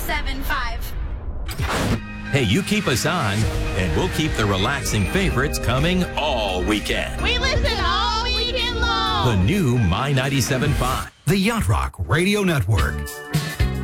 97.5. Hey, you keep us on, and we'll keep the relaxing favorites coming all weekend. We listen all weekend long. The new My 97.5. The Yacht Rock Radio Network.